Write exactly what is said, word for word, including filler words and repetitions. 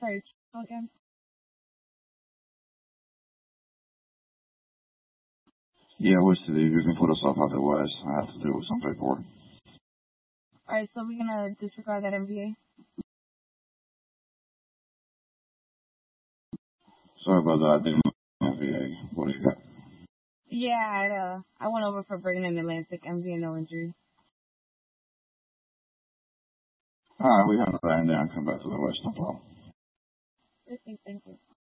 sorry, again. Yeah, what's to do? You can put us off out the west. I have to do it with some paperwork. All right, so we're gonna disregard that M V A. Sorry about that. I didn't know M V A. What do you got? Yeah, I, uh, I went over for Brigham Atlantic, M V A, no injury. All right, we have that, and then I come back to the west. No problem. Okay, thank you.